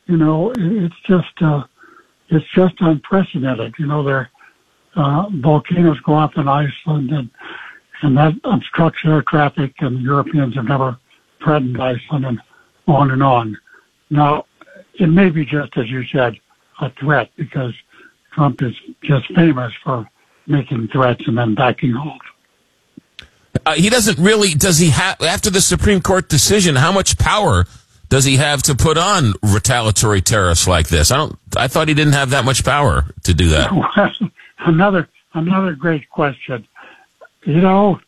it's just unprecedented. There volcanoes go off in Iceland, and that obstructs air traffic, and the Europeans have never threatened Iceland, and on and on. Now, it may be just as you said, a threat, because Trump is just famous for making threats and then backing off. He doesn't really, does he have, after the Supreme Court decision, how much power does he have to put on retaliatory tariffs like this? I thought he didn't have that much power to do that. Well, another great question. There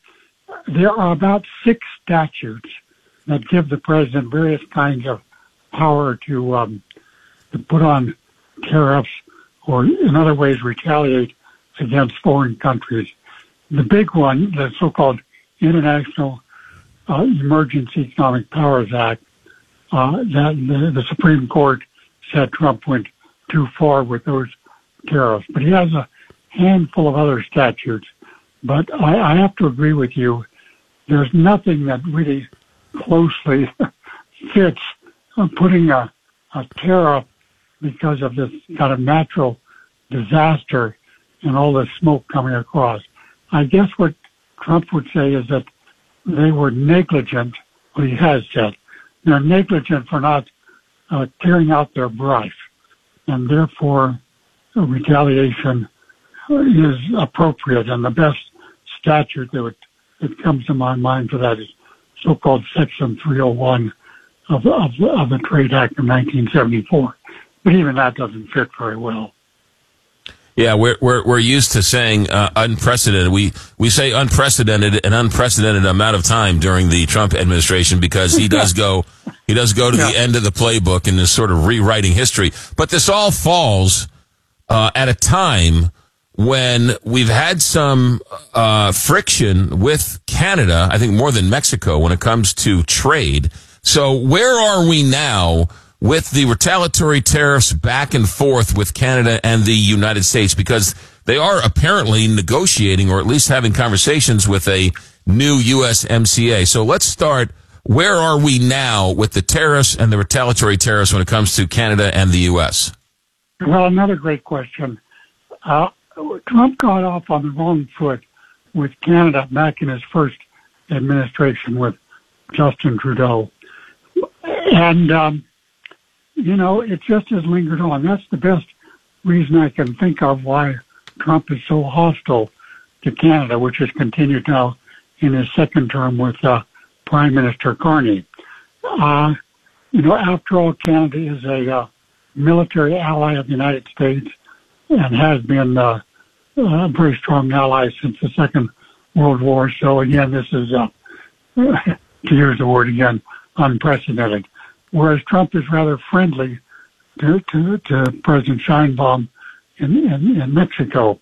are about 6 statutes that give the president various kinds of power to put on tariffs or in other ways retaliate against foreign countries. The big one, the so-called International Emergency Economic Powers Act, that the Supreme Court said Trump went too far with those tariffs. But he has a handful of other statutes. But I have to agree with you. There's nothing that really closely fits putting a tariff because of this kind of natural disaster and all this smoke coming across. I guess what Trump would say is that they were negligent, or he has said, they're negligent for not clearing out their brush, and therefore retaliation is appropriate. And the best statute that comes to my mind for that is so-called Section 301 of the Trade Act of 1974. But even that doesn't fit very well. Yeah, we're used to saying unprecedented. We say unprecedented an unprecedented amount of time during the Trump administration because he does go to the end of the playbook and is sort of rewriting history. But this all falls at a time when we've had some friction with Canada, I think more than Mexico, when it comes to trade. So where are we now with the retaliatory tariffs back and forth with Canada and the United States? Because they are apparently negotiating or at least having conversations with a new USMCA. So let's start. Where are we now with the tariffs and the retaliatory tariffs when it comes to Canada and the U.S.? Well, another great question. Trump got off on the wrong foot with Canada back in his first administration with Justin Trudeau. And, it just has lingered on. That's the best reason I can think of why Trump is so hostile to Canada, which has continued now in his second term with Prime Minister Carney. After all, Canada is a military ally of the United States and has been a very strong ally since the Second World War. So again, this is, to use the word again, unprecedented. Whereas Trump is rather friendly to President Sheinbaum in Mexico.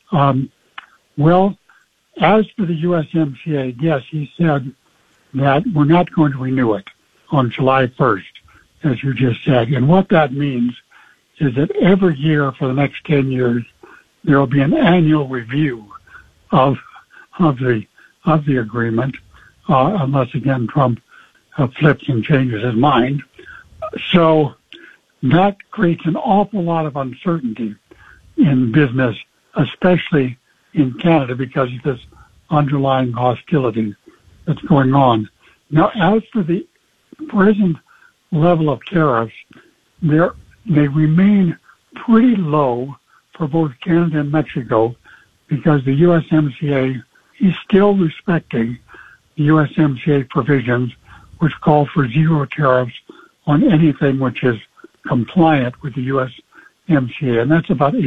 Well, as for the USMCA, yes, he said that we're not going to renew it on July 1st, as you just said. And what that means is that every year for the next 10 years, there will be an annual review of the agreement, unless again Trump flips and changes his mind. So that creates an awful lot of uncertainty in business, especially in Canada, because of this underlying hostility that's going on. Now, as for the present level of tariffs, they remain pretty low for both Canada and Mexico because the USMCA is still respecting the USMCA provisions, which call for zero tariffs on anything which is compliant with the USMCA. And that's about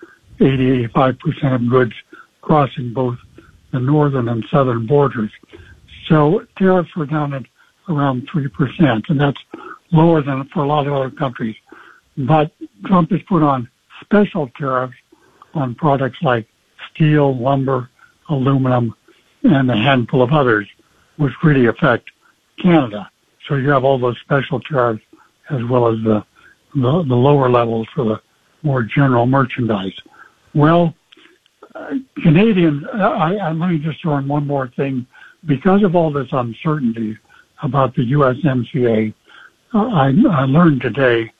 85% of goods crossing both the northern and southern borders. So tariffs were down at around 3%, and that's lower than for a lot of other countries. But Trump has put on special tariffs on products like steel, lumber, aluminum, and a handful of others, which really affect Canada. So you have all those special tariffs as well as the lower levels for the more general merchandise. Well, Canadians, let me just throw in one more thing. Because of all this uncertainty about the USMCA, I learned today